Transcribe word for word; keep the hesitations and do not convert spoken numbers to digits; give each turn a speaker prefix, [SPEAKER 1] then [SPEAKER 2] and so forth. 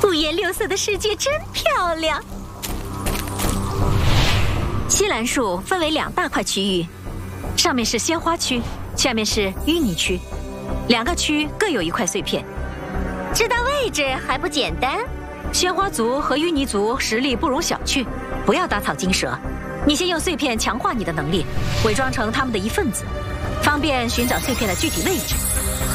[SPEAKER 1] 五颜六色的世界真漂亮。西兰树分为两大块区域，上面是鲜花区，下面是淤泥区，两个区各有一块碎片。
[SPEAKER 2] 知道位置还不简单？
[SPEAKER 1] 鲜花族和淤泥族实力不容小觑，不要打草惊蛇。你先用碎片强化你的能力，伪装成他们的一份子，方便寻找碎片的具体位置。